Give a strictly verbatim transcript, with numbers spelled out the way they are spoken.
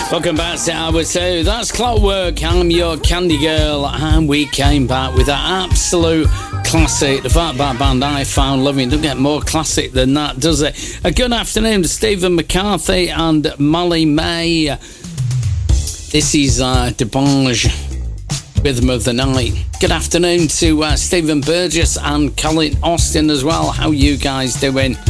Welcome back to Hour two. That's Clockwork. I'm your Candy Girl. And we came back with that absolute classic. The Fatback Band I Found Loving. It doesn't get more classic than that, does it? A good afternoon to Stephen McCarthy and Molly May. This is uh, DeBange, Rhythm of the Night. Good afternoon to uh, Stephen Burgess and Colin Austin as well. How you guys doing?